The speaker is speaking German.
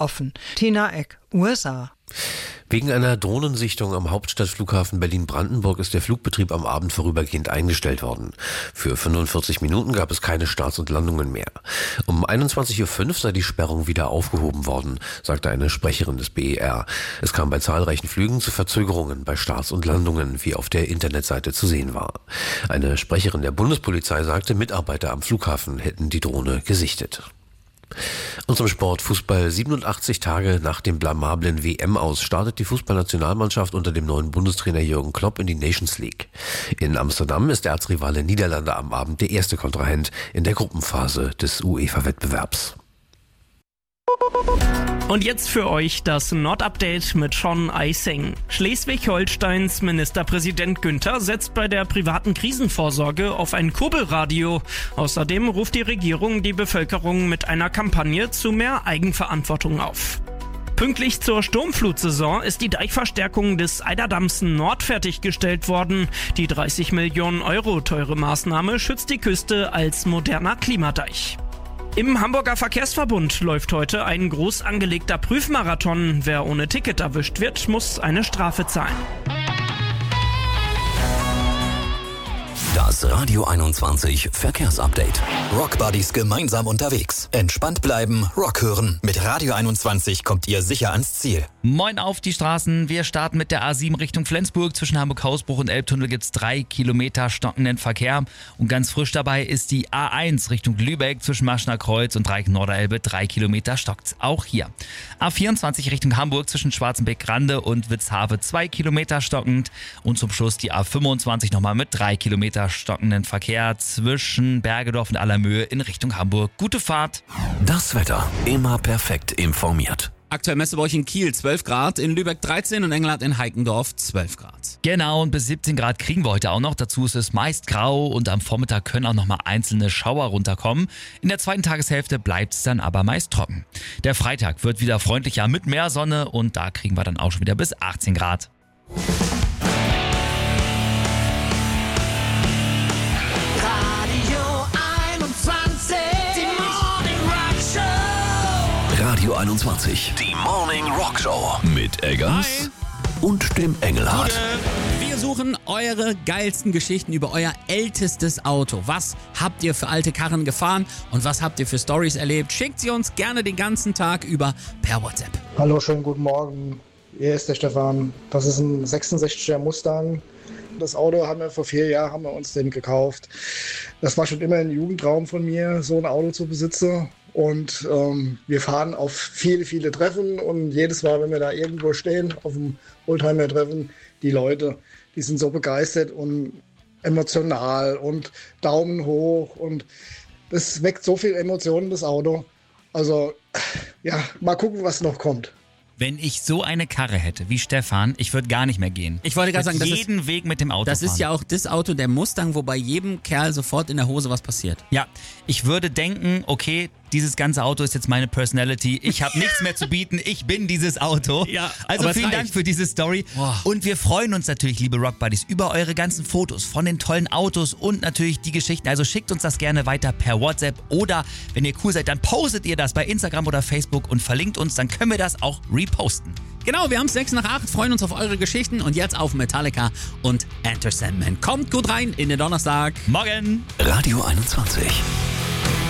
offen. Tina Eck, USA. Wegen einer Drohnensichtung am Hauptstadtflughafen Berlin-Brandenburg ist der Flugbetrieb am Abend vorübergehend eingestellt worden. Für 45 Minuten gab es keine Starts und Landungen mehr. Um 21.05 Uhr sei die Sperrung wieder aufgehoben worden, sagte eine Sprecherin des BER. Es kam bei zahlreichen Flügen zu Verzögerungen bei Starts und Landungen, wie auf der Internetseite zu sehen war. Eine Sprecherin der Bundespolizei sagte, Mitarbeiter am Flughafen hätten die Drohne gesichtet. Und zum Sport. Fußball. 87 Tage nach dem blamablen WM-Aus startet die Fußballnationalmannschaft unter dem neuen Bundestrainer Jürgen Klopp in die Nations League. In Amsterdam ist der Erzrivale Niederlande am Abend der erste Kontrahent in der Gruppenphase des UEFA-Wettbewerbs. Und jetzt für euch das Nord-Update mit Sean Eising. Schleswig-Holsteins Ministerpräsident Günther setzt bei der privaten Krisenvorsorge auf ein Kurbelradio. Außerdem ruft die Regierung die Bevölkerung mit einer Kampagne zu mehr Eigenverantwortung auf. Pünktlich zur Sturmflutsaison ist die Deichverstärkung des Eiderdamms Nord fertiggestellt worden. Die 30 Millionen Euro teure Maßnahme schützt die Küste als moderner Klimadeich. Im Hamburger Verkehrsverbund läuft heute ein groß angelegter Prüfmarathon. Wer ohne Ticket erwischt wird, muss eine Strafe zahlen. Das Radio 21 Verkehrsupdate. Rockbuddies gemeinsam unterwegs. Entspannt bleiben, Rock hören. Mit Radio 21 kommt ihr sicher ans Ziel. Moin auf die Straßen. Wir starten mit der A7 Richtung Flensburg. Zwischen Hamburg-Hausbruch und Elbtunnel gibt es 3 Kilometer stockenden Verkehr. Und ganz frisch dabei ist die A1 Richtung Lübeck. Zwischen Maschner Kreuz und Dreieck-Norderelbe 3 Kilometer stockt auch hier. A24 Richtung Hamburg zwischen Schwarzenbeck-Grande und Witzhave 2 Kilometer stockend. Und zum Schluss die A25 nochmal mit 3 Kilometer stockenden Verkehr zwischen Bergedorf und Allermöhe in Richtung Hamburg. Gute Fahrt. Das Wetter immer perfekt informiert. Aktuell Messe bei euch in Kiel 12 Grad, in Lübeck 13 und Engelhardt in Heikendorf 12 Grad. Genau, und bis 17 Grad kriegen wir heute auch noch. Dazu ist es meist grau und am Vormittag können auch nochmal einzelne Schauer runterkommen. In der zweiten Tageshälfte bleibt es dann aber meist trocken. Der Freitag wird wieder freundlicher mit mehr Sonne und da kriegen wir dann auch schon wieder bis 18 Grad. Radio 21, die Morning Rock Show mit Eggers und dem Engelhardt. Wir suchen eure geilsten Geschichten über euer ältestes Auto. Was habt ihr für alte Karren gefahren und was habt ihr für Stories erlebt? Schickt sie uns gerne den ganzen Tag über per WhatsApp. Hallo, schönen guten Morgen. Hier ist der Stefan. Das ist ein 66er Mustang. Das Auto haben wir vor 4 Jahren uns den gekauft. Das war schon immer ein Jugendtraum von mir, so ein Auto zu besitzen. Und wir fahren auf viele, viele Treffen und jedes Mal, wenn wir da irgendwo stehen, auf dem Oldtimer-Treffen, die Leute, die sind so begeistert und emotional und Daumen hoch und das weckt so viel Emotionen, das Auto. Also ja, mal gucken, was noch kommt. Wenn ich so eine Karre hätte wie Stefan, ich würde gar nicht mehr gehen. Ich wollte gerade sagen, das jeden Weg mit dem Auto das fahren. ist ja auch das Auto, der Mustang, wo bei jedem Kerl sofort in der Hose was passiert. Ja, ich würde denken, okay, dieses ganze Auto ist jetzt meine Personality. Ich habe nichts mehr zu bieten. Ich bin dieses Auto. Ja, also vielen Dank für diese Story. Boah. Und wir freuen uns natürlich, liebe Rock Buddies, über eure ganzen Fotos von den tollen Autos und natürlich die Geschichten. Also schickt uns das gerne weiter per WhatsApp oder wenn ihr cool seid, dann postet ihr das bei Instagram oder Facebook und verlinkt uns. Dann können wir das auch reposten. Genau, wir haben 6:08, freuen uns auf eure Geschichten und jetzt auf Metallica und Enter Sandman. Kommt gut rein in den Donnerstag. Morgen. Radio 21.